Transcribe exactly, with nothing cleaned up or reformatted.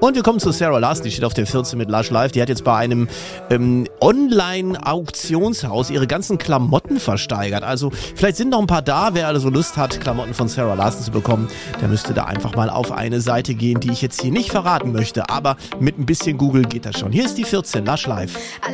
Und wir kommen zu Sarah Larson, die steht auf der vierzehn mit Lush Life. Die hat jetzt bei einem ähm, Online-Auktionshaus ihre ganzen Klamotten versteigert. Also vielleicht sind noch ein paar da. Wer also Lust hat, Klamotten von Sarah Larson zu bekommen, der müsste da einfach mal auf eine Seite gehen, die ich jetzt hier nicht verraten möchte. Aber mit ein bisschen Google geht das schon. Hier ist die vierzehn, Lush Life.